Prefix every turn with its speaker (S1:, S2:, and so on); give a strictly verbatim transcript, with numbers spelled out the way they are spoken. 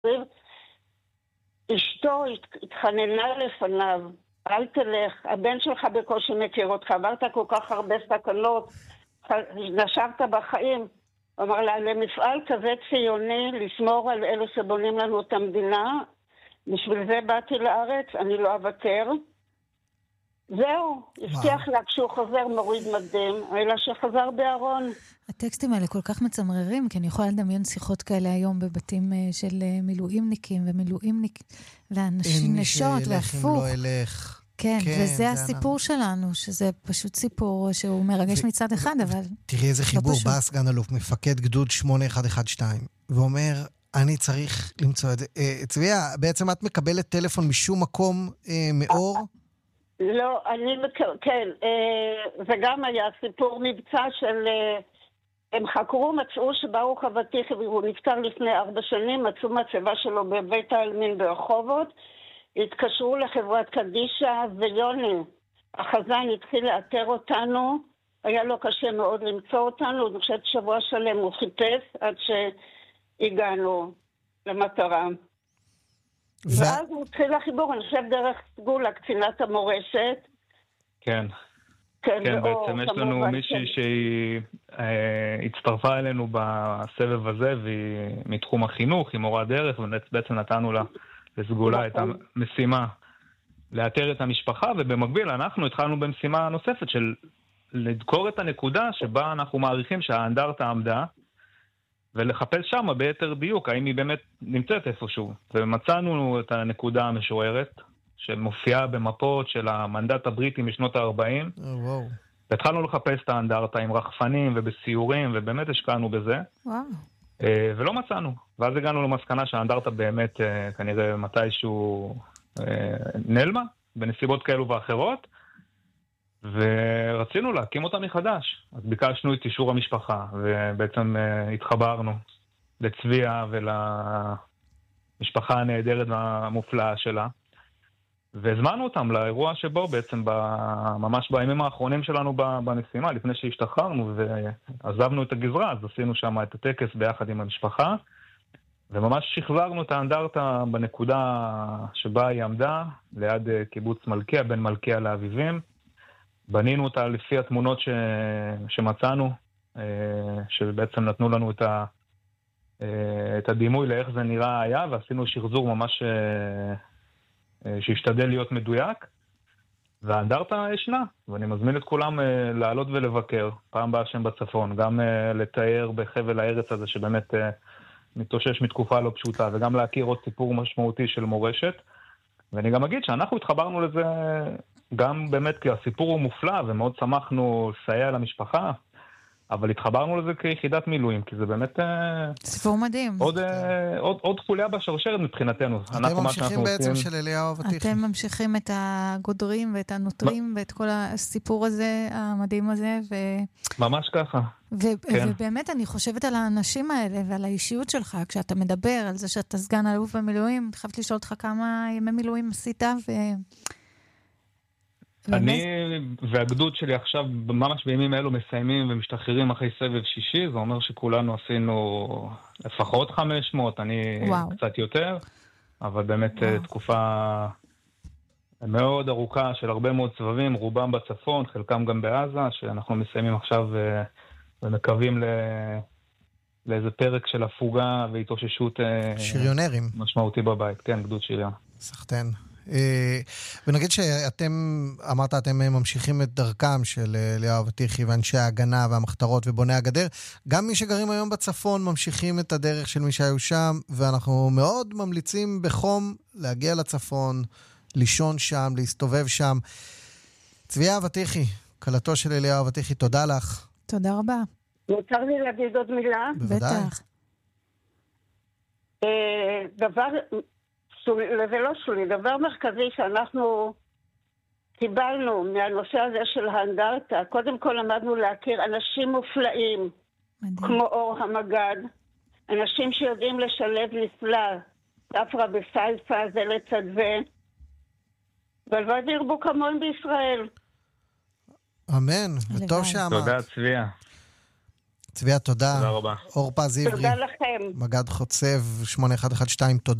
S1: אשתו התחננה לפניו, אל תלך, הבן שלך בקושי מכיר אותך, עברת כל כך הרבה סכנות, נשרת בחיים. הוא אמר לה, למפעל כזה ציוני, לשמור על אלו שבונים לנו את המדינה, בשביל זה באתי לארץ, אני לא אוותר. זהו, הבטיח לה כשהוא חוזר מוריד מדים, אלא שחזר בארון.
S2: הטקסטים האלה כל כך מצמררים, כי אני יכולה לדמיין שיחות כאלה היום בבתים של מילואימניקים ומילואימניק, ואנשים נשות והפוך.
S3: לא אלך.
S2: כן, כן, וזה הסיפור אני... שלנו, שזה פשוט סיפור שהוא מרגש ו... מצד אחד, ו... אבל...
S3: תראי איזה חיבור, בא סגן אלוף, מפקד גדוד שמונה אחת אחת שתיים, ואומר, אני צריך למצוא את זה. צביה, בעצם את מקבלת טלפון משום מקום אה, מאור?
S1: לא, אני, כן, אה, זה גם היה סיפור מבצע של, אה, הם חקרו, מצאו שברוך אבטיחי, הוא נפטר לפני ארבע שנים, מצאו מצבה שלו בבית העלמין ברחובות, התקשרו לחברת קדישה, ויוני, החזן התחיל לאתר אותנו, היה לו קשה מאוד למצוא אותנו, אני חושבת שבוע שלם הוא חיפש עד שהגענו למטרה. ו... ואז הוא התחיל החיבור, אני חושב דרך סגולה, קצינת המורשת.
S4: כן. כן, כן בעצם יש לנו מישהי שהיא אה, הצטרפה אלינו בסבב הזה, והיא מתחום החינוך, היא מורה דרך, ובעצם נתנו לה לסגולה את המשימה לאתר את המשפחה, ובמקביל אנחנו התחלנו במשימה נוספת של לדקור את הנקודה שבה אנחנו מעריכים שהאנדרטה עמדה, ולחפש שם ביתר דיוק, האם היא באמת נמצאת איפשהו. ומצאנו את הנקודה המשוערת, שמופיעה במפות של המנדט הבריטי משנות ה-ארבעים.
S3: Oh, wow.
S4: והתחלנו לחפש את האנדרטה עם רחפנים ובסיורים, ובאמת השקענו בזה.
S2: Wow.
S4: ולא מצאנו. ואז הגענו למסקנה שהאנדרטה באמת כנראה מתישהו נעלמה, בנסיבות כאלו ואחרות. ורצינו להקים אותה מחדש. אז ביקשנו את אישור המשפחה, ובעצם uh, התחברנו לצביה ולמשפחה הנהדרת והמופלאה שלה, והזמנו אותם לאירוע שבו בעצם ממש בימים האחרונים שלנו בנשימה, לפני שהשתחררנו ועזבנו את הגזרה, אז עשינו שם את הטקס ביחד עם המשפחה, וממש שחזרנו את האנדרטה בנקודה שבה היא עמדה, ליד קיבוץ מלכיה, בין מלכיה לאביבים, בנינו אותה לפי התמונות ש... שמצאנו, שבעצם נתנו לנו את, ה... את הדימוי לאיך זה נראה היה, ועשינו שחזור ממש שהשתדל להיות מדויק, והאנדרטה ישנה, ואני מזמין את כולם לעלות ולבקר, פעם באה שם בצפון, גם לתאר בחבל הארץ הזה שבאמת מתאושש מתקופה לא פשוטה, וגם להכיר עוד סיפור משמעותי של מורשת, ואני גם אגיד שאנחנו התחברנו לזה גם באמת כי הסיפור הוא מופלא ומאוד שמחנו לסייע למשפחה, אבל התחברנו לזה כיחידת מילואים, כי זה באמת
S2: סיפור מדהים.
S4: עוד, עוד, עוד חוליה בשרשרת מבחינתנו.
S3: אתם ממשיכים בעצם של אליהו אבטיחי.
S2: אתם ממשיכים את הגודרים ואת הנוטרים ואת כל הסיפור הזה, המדהים הזה. ו...
S4: ממש ככה.
S2: ו- כן. ובאמת אני חושבת על האנשים האלה ועל האישיות שלך, כשאתה מדבר על זה שאתה סגן אלוף במילואים, חייבת לשאול אותך כמה ימי מילואים עשית ו...
S4: אני והגדוד שלי עכשיו ממש בימים האלו מסיימים ומשתחררים אחרי סבב שישי, זה אומר שכולנו עשינו לפחות חמש מאות, אני וואו. קצת יותר, אבל באמת וואו. תקופה מאוד ארוכה של הרבה מאוד סבבים, רובם בצפון, חלקם גם בעזה, שאנחנו מסיימים עכשיו ומקווים ל... לאיזה פרק של הפוגה והתאוששות
S3: שריונרים
S4: משמעותי בבית, כן, גדוד שריון.
S3: סחטן. ונגיד שאתם, אמרת, אתם ממשיכים את דרכם של אליהו אבטיחי ואנשי ההגנה והמחתרות ובוני הגדר, גם מי שגרים היום בצפון ממשיכים את הדרך של מי שהיו שם, ואנחנו מאוד ממליצים בחום להגיע לצפון, לישון שם, להסתובב שם. צביה אבטיחי, קלתו של אליהו אבטיחי, תודה לך.
S2: תודה רבה.
S1: מותר לי להגיד עוד מילה?
S2: בטח.
S1: דבר... זה לא שולי, דבר מרכזי שאנחנו קיבלנו מהנושא הזה של האנדרטה, קודם כל למדנו להכיר אנשים מופלאים, מדהים. כמו אור המגד, אנשים שיודעים לשלב נפלא, ספרה בסייפה, זה לצד זה, והלוואי וירבו כמוהם בישראל.
S3: אמן, וטוב שאמרת.
S4: תודה צביה.
S3: צביה, תודה.
S4: תודה רבה.
S3: אור פז עברי.
S1: תודה לכם.
S3: מג"ד חוצב שמונה אחת אחת שתיים, תודה.